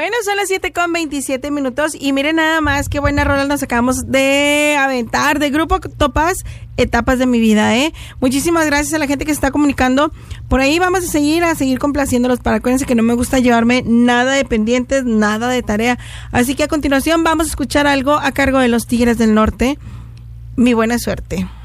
Bueno, son las 7:27 y miren nada más qué buena rola nos acabamos de aventar de Grupo Topaz, Etapas de mi vida, Muchísimas gracias a la gente que se está comunicando. Por ahí vamos a seguir complaciéndolos, para acuérdense que no me gusta llevarme nada de pendientes, nada de tarea. Así que a continuación vamos a escuchar algo a cargo de los Tigres del Norte. Mi buena suerte.